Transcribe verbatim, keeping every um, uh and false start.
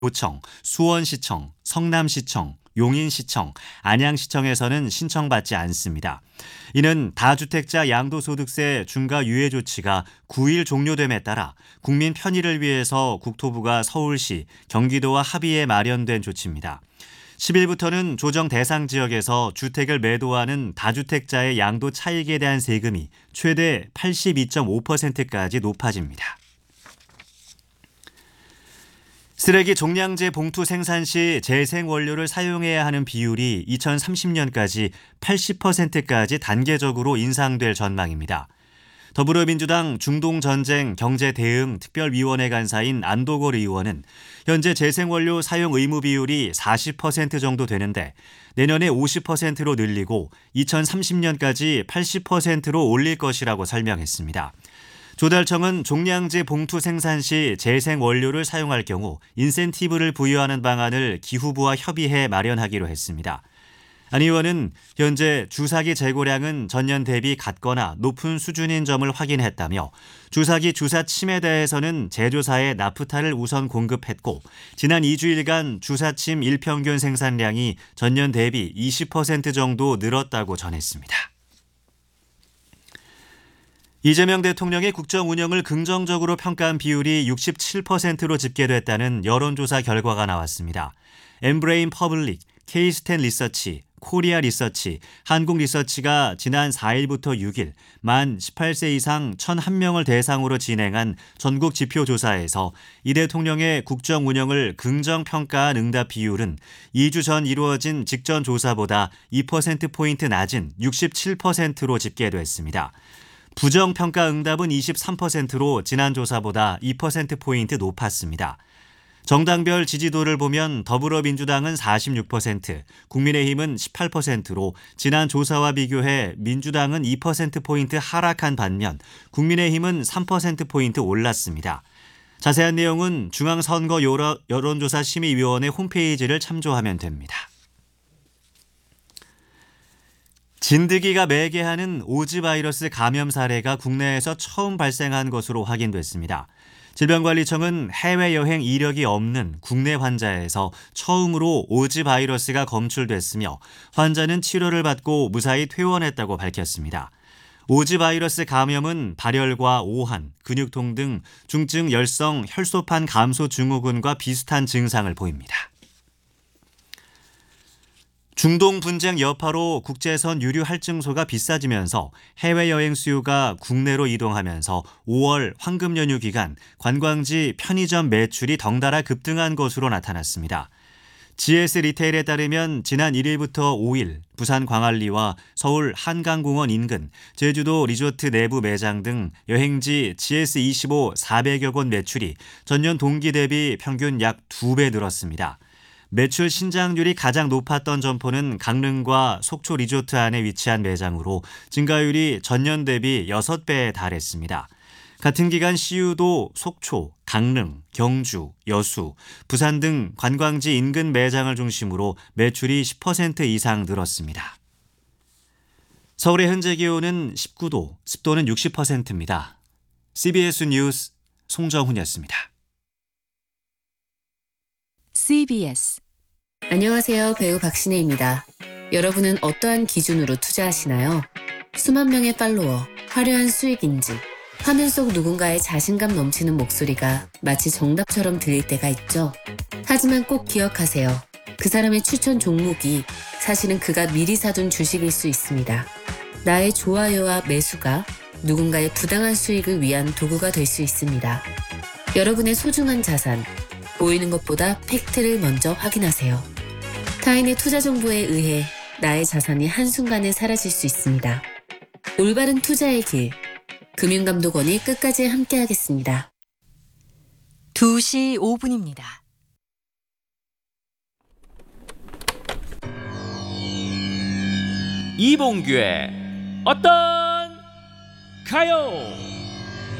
도청, 수원시청, 성남시청, 용인시청, 안양시청에서는 신청받지 않습니다. 이는 다주택자 양도소득세 중과 유예 조치가 구 일 종료됨에 따라 국민 편의를 위해서 국토부가 서울시, 경기도와 합의해 마련된 조치입니다. 십 일부터는 조정 대상 지역에서 주택을 매도하는 다주택자의 양도 차익에 대한 세금이 최대 팔십이 점 오 퍼센트까지 높아집니다. 쓰레기 종량제 봉투 생산 시 재생 원료를 사용해야 하는 비율이 이천삼십 년까지 팔십 퍼센트까지 단계적으로 인상될 전망입니다. 더불어민주당 중동전쟁 경제대응 특별위원회 간사인 안도걸 의원은 현재 재생원료 사용 의무 비율이 사십 퍼센트 정도 되는데 내년에 오십 퍼센트로 늘리고 이천삼십 년까지 팔십 퍼센트로 올릴 것이라고 설명했습니다. 조달청은 종량제 봉투 생산 시 재생원료를 사용할 경우 인센티브를 부여하는 방안을 기후부와 협의해 마련하기로 했습니다. 안 의원은 현재 주사기 재고량은 전년 대비 같거나 높은 수준인 점을 확인했다며 주사기 주사침에 대해서는 제조사에 나프타를 우선 공급했고 지난 이 주일간 주사침 일평균 생산량이 전년 대비 이십 퍼센트 정도 늘었다고 전했습니다. 이재명 대통령의 국정 운영을 긍정적으로 평가한 비율이 육십칠 퍼센트로 집계됐다는 여론조사 결과가 나왔습니다. 엠브레인 퍼블릭, K스탠 리서치, 코리아 리서치, 한국 리서치가 지난 사 일부터 육 일 만 십팔 세 이상 천일 명을 대상으로 진행한 전국 지표 조사에서 이 대통령의 국정 운영을 긍정평가한 응답 비율은 이 주 전 이루어진 직전 조사보다 이 퍼센트포인트 낮은 육십칠 퍼센트로 집계됐습니다. 부정평가 응답은 이십삼 퍼센트로 지난 조사보다 이 퍼센트포인트 높았습니다. 정당별 지지도를 보면 더불어민주당은 사십육 퍼센트, 국민의힘은 십팔 퍼센트로 지난 조사와 비교해 민주당은 이 퍼센트포인트 하락한 반면 국민의힘은 삼 퍼센트포인트 올랐습니다. 자세한 내용은 중앙선거 여론조사 심의위원회 홈페이지를 참조하면 됩니다. 진드기가 매개하는 오지 바이러스 감염 사례가 국내에서 처음 발생한 것으로 확인됐습니다. 질병관리청은 해외여행 이력이 없는 국내 환자에서 처음으로 오지 바이러스가 검출됐으며 환자는 치료를 받고 무사히 퇴원했다고 밝혔습니다. 오지 바이러스 감염은 발열과 오한, 근육통 등 중증 열성 혈소판 감소 증후군과 비슷한 증상을 보입니다. 중동 분쟁 여파로 국제선 유류 할증소가 비싸지면서 해외여행 수요가 국내로 이동하면서 오월 황금 연휴 기간 관광지 편의점 매출이 덩달아 급등한 것으로 나타났습니다. 지에스 리테일에 따르면 지난 일 일부터 오 일 부산 광안리와 서울 한강공원 인근, 제주도 리조트 내부 매장 등 여행지 지에스 이십오 사백여 곳 매출이 전년 동기 대비 평균 약 두 배 늘었습니다. 매출 신장률이 가장 높았던 점포는 강릉과 속초 리조트 안에 위치한 매장으로 증가율이 전년 대비 여섯 배에 달했습니다. 같은 기간 씨유도 속초, 강릉, 경주, 여수, 부산 등 관광지 인근 매장을 중심으로 매출이 십 퍼센트 이상 늘었습니다. 서울의 현재 기온은 십구 도, 습도는 육십 퍼센트입니다. 씨비에스 뉴스 송정훈이었습니다. 씨비에스 안녕하세요. 배우 박신혜입니다. 여러분은 어떠한 기준으로 투자하시나요? 수만 명의 팔로워, 화려한 수익 인지, 화면 속 누군가의 자신감 넘치는 목소리가 마치 정답처럼 들릴 때가 있죠. 하지만 꼭 기억하세요. 그 사람의 추천 종목이 사실은 그가 미리 사둔 주식일 수 있습니다. 나의 좋아요와 매수가 누군가의 부당한 수익을 위한 도구가 될 수 있습니다. 여러분의 소중한 자산, 보이는 것보다 팩트를 먼저 확인하세요. 타인의 투자 정보에 의해 나의 자산이 한순간에 사라질 수 있습니다. 올바른 투자의 길, 금융감독원이 끝까지 함께하겠습니다. 두 시 오 분입니다. 이봉규의 어떤 가요?